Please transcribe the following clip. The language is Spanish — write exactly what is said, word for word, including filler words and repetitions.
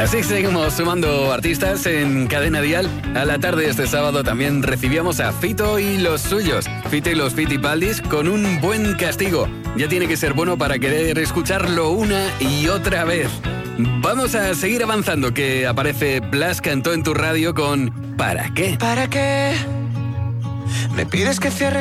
Así seguimos sumando artistas en Cadena Dial. A la tarde de este sábado también recibíamos a Fito y los suyos. Fito y los Fitipaldis con un buen castigo. Ya tiene que ser bueno para querer escucharlo una y otra vez. Vamos a seguir avanzando, que aparece Blas Cantó en tu radio con ¿Para qué? ¿Para qué? Me pides que cierre